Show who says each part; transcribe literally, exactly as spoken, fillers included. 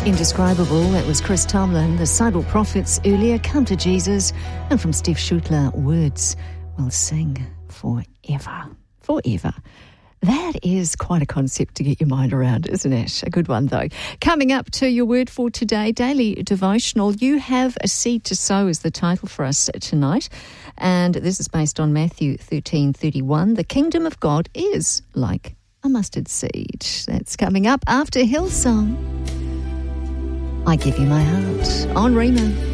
Speaker 1: Indescribable, that was Chris Tomlin. The Sidle Prophets earlier, Come to Jesus. And from Steve Schutler, Words Will Sing Forever. Forever. That is quite a concept to get your mind around, isn't it? A good one, though. Coming up to your word for today, Daily Devotional. You Have a Seed to Sow is the title for us tonight. And this is based on Matthew thirteen thirty-one. The kingdom of God is like a mustard seed. That's coming up after Hillsong. I Give You My Heart on Rhema.